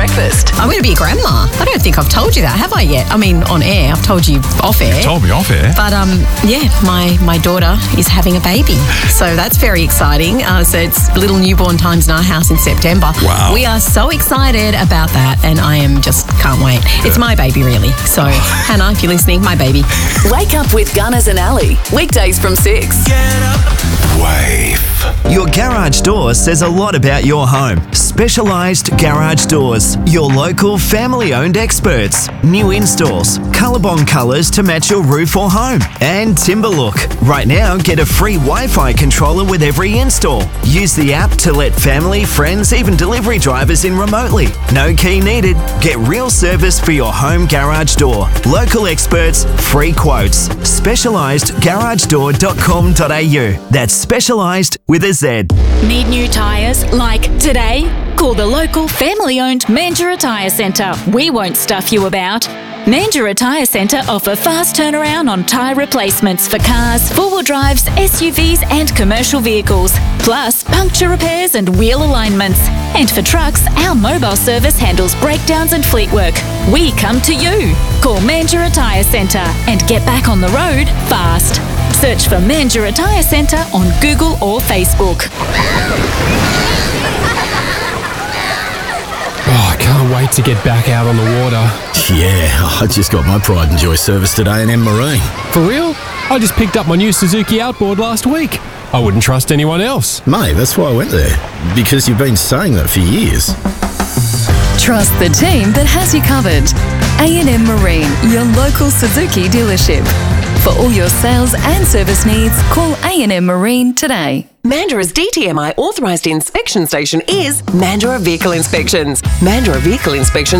breakfast. I'm going to be a grandma. I don't think I've told you that, have I yet? I mean, on air. I've told you off air. You told me off air. But, my daughter is having a baby. So that's very exciting. So it's little newborn times in our house in September. Wow. We are so excited about that, and I am just can't wait. It's my baby, really. So, Hannah, if you're listening, my baby. Wake up with Gunners and Ali. Weekdays from 6. Wave. Your garage door says a lot about your home. Specialised Garage Doors. Your local family-owned experts. New installs. Colorbond colours to match your roof or home. And Timberlook. Right now, get a free Wi-Fi controller with every install. Use the app to let family, friends, even delivery drivers in remotely. No key needed. Get real service for your home garage door. Local experts, free quotes. SpecialisedGarageDoor.com.au. That's specialised with a Z. Need new tyres like today? Call the local family-owned Mandurah Tyre Centre. We won't stuff you about. Mandurah Tyre Centre offer fast turnaround on tyre replacements for cars, four-wheel drives, SUVs and commercial vehicles, plus puncture repairs and wheel alignments. And for trucks, our mobile service handles breakdowns and fleet work. We come to you. Call Mandurah Tyre Centre and get back on the road fast. Search for Mandurah Tyre Centre on Google or Facebook. Oh, I can't wait to get back out on the water. Yeah, I just got my Pride and Joy service today in Marine. For real? I just picked up my new Suzuki Outboard last week. I wouldn't trust anyone else. Mate, that's why I went there. Because you've been saying that for years. Trust the team that has you covered. A&M Marine, your local Suzuki dealership. For all your sales and service needs, call A&M Marine today. Mandurah's DTMI authorised inspection station is Mandurah Vehicle Inspections. Mandurah Vehicle Inspections